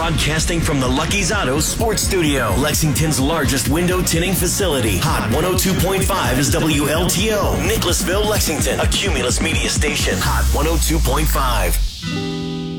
Broadcasting from the Lucky's Auto Sports Studio, Lexington's largest window tinting facility. Hot 102.5 is WLTO. Nicholasville, Lexington, a Cumulus media station. Hot 102.5.